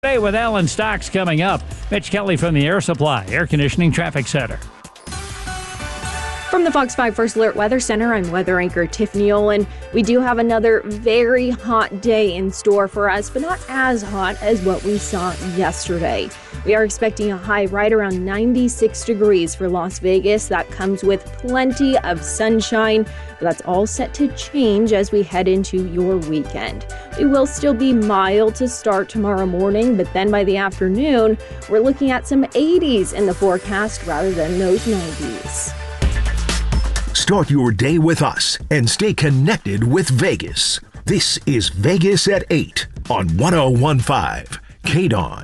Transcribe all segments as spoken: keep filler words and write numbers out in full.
Today with Alan Stocks coming up. Mitch Kelly from the Air Supply Air Conditioning Traffic Center. From the Fox five First Alert Weather Center, I'm weather anchor Tiffany Olin. We do have another very hot day in store for us, but not as hot as what we saw yesterday. We are expecting a high right around ninety-six degrees for Las Vegas. That comes with plenty of sunshine, but that's all set to change as we head into your weekend. It will still be mild to start tomorrow morning, but then by the afternoon, we're looking at some eighties in the forecast rather than those nineties. Start your day with us and stay connected with Vegas. This is Vegas at eight on one oh one point five K D O N.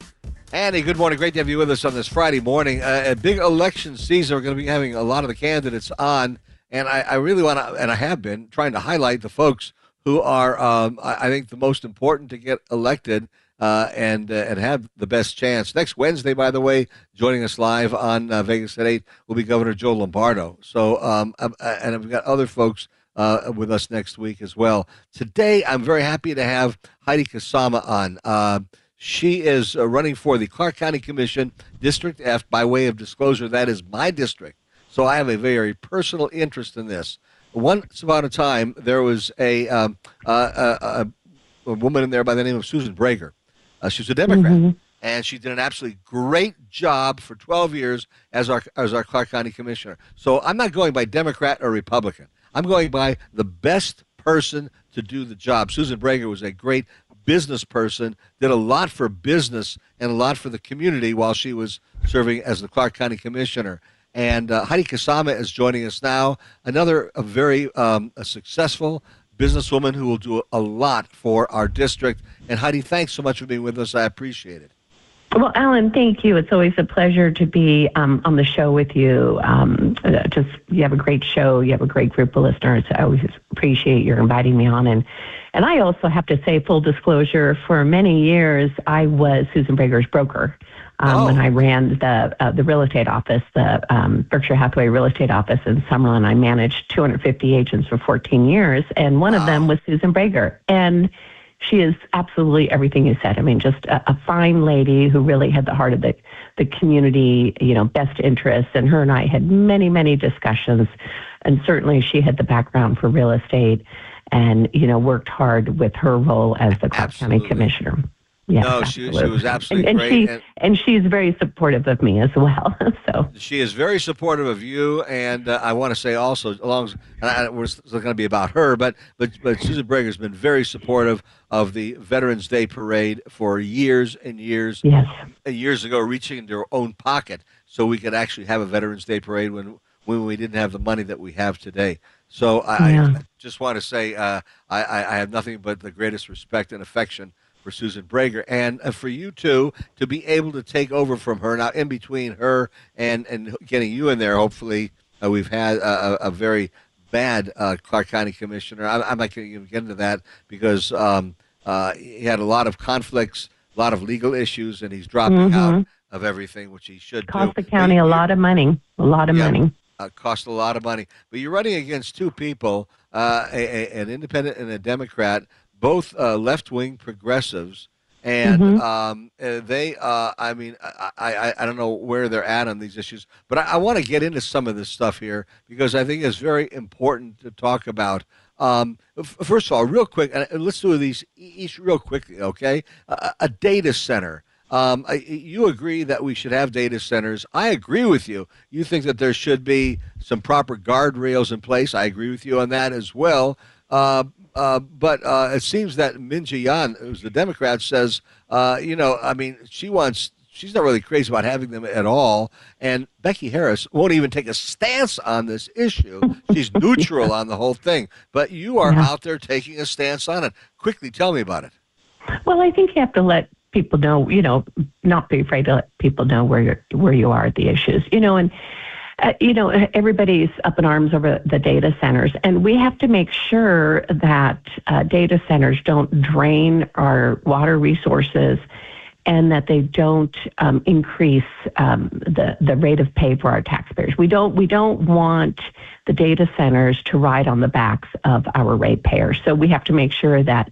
Andy, good morning. Great to have you with us on this Friday morning. Uh, a big election season. We're going to be having a lot of the candidates on, and I, I really want to, and I have been, trying to highlight the folks who are, um, I, I think, the most important to get elected uh, and uh, and have the best chance. Next Wednesday, by the way, joining us live on uh, Vegas at eight will be Governor Joe Lombardo. So, um, and we've got other folks uh, with us next week as well. Today, I'm very happy to have Heidi Kusama on. Uh, she is uh, running for the Clark County Commission, District F. By way of disclosure, that is my district. So I have a very personal interest in this. Once upon a time, there was a, um, uh, a, a woman in there by the name of Susan Brager. Uh, she was a Democrat, mm-hmm. and she did an absolutely great job for twelve years as our as our Clark County Commissioner. So I'm not going by Democrat or Republican. I'm going by the best person to do the job. Susan Brager was a great business person, did a lot for business and a lot for the community while she was serving as the Clark County Commissioner. And uh, Heidi Kusama is joining us now, another a very um, a successful businesswoman who will do a lot for our district. And Heidi, thanks so much for being with us. I appreciate it. Well, Alan, thank you. It's always a pleasure to be um, on the show with you. Um, just you have a great show. You have a great group of listeners. I always appreciate your inviting me on. And and I also have to say, full disclosure, for many years, I was Susan Brager's broker. Um, oh. When I ran the uh, the real estate office, the um, Berkshire Hathaway real estate office in Summerlin, I managed two hundred fifty agents for fourteen years, and one wow. of them was Susan Brager. And she is absolutely everything you said. I mean, just a, a fine lady who really had the heart of the, the community, you know, best interests. And her and I had many, many discussions. And certainly she had the background for real estate and, you know, worked hard with her role as the Clark County Commissioner. Yes, no, she, she was absolutely and, and great. She, and, and she's very supportive of me as well. So she is very supportive of you, and uh, I want to say also, along and I, we're going to be about her, but but but Susan Brager has been very supportive of the Veterans Day Parade for years and years. Yes. Years ago, reaching into her own pocket so we could actually have a Veterans Day Parade when when we didn't have the money that we have today. So I, yeah. I just want to say uh, I, I have nothing but the greatest respect and affection for Susan Brager, and uh, for you two to be able to take over from her. Now, in between her and, and getting you in there, hopefully uh, we've had a, a very bad uh, Clark County Commissioner. I, I'm not going to even get into that because um, uh, he had a lot of conflicts, a lot of legal issues, and he's dropping mm-hmm. out of everything, which he should cost do. the county a lot of money, a lot of yeah, money. Uh, cost a lot of money. But you're running against two people, uh, a, a, an independent and a Democrat, both uh, left-wing progressives, and mm-hmm. um, uh, they, uh, I mean, I, I, I don't know where they're at on these issues, but I, I want to get into some of this stuff here because I think it's very important to talk about. Um, f- first of all, real quick, and let's do these each real quickly, okay? A, a data center. Um, I, you agree that we should have data centers. I agree with you. You think that there should be some proper guardrails in place. I agree with you on that as well. Uh, Uh, but uh, it seems that Min Ji-yeon, who's the Democrat, says, uh, you know, I mean, she wants, she's not really crazy about having them at all. And Becky Harris won't even take a stance on this issue. She's neutral on the whole thing. But you are yeah. out there taking a stance on it. Quickly, tell me about it. Well, I think you have to let people know, you know, not be afraid to let people know where you're, where you are at the issues, you know, and Uh, you know, everybody's up in arms over the data centers, and we have to make sure that uh, data centers don't drain our water resources and that they don't um, increase um, the, the rate of pay for our taxpayers. We don't, we don't want the data centers to ride on the backs of our ratepayers. So we have to make sure that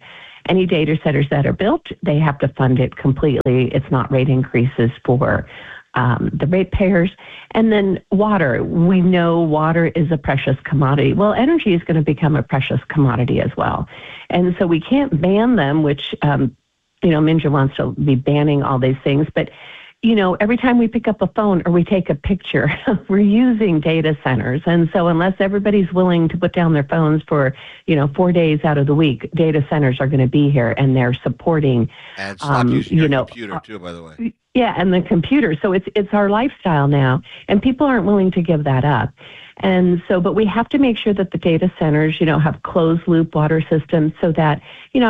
any data centers that are built, they have to fund it completely. It's not rate increases for um, the ratepayers. And then water. We know water is a precious commodity. Well, energy is going to become a precious commodity as well. And so we can't ban them, which, um, you know, Minja wants to be banning all these things. But, you know, every time we pick up a phone or we take a picture, we're using data centers. And so unless everybody's willing to put down their phones for, you know, four days out of the week, data centers are going to be here, and they're supporting. And stop um, using your you know, computer, too, by the way. Yeah, and the computer. So it's it's our lifestyle now, and people aren't willing to give that up. And so, but we have to make sure that the data centers, you know, have closed loop water systems so that, you know,